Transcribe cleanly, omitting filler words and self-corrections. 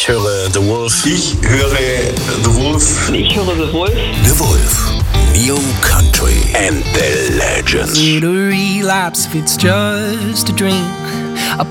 Ich höre The Wolf. Ich höre The Wolf. Ich höre The Wolf. The Wolf. New Country and the Legends. Is it a relapse if it's just a drink? A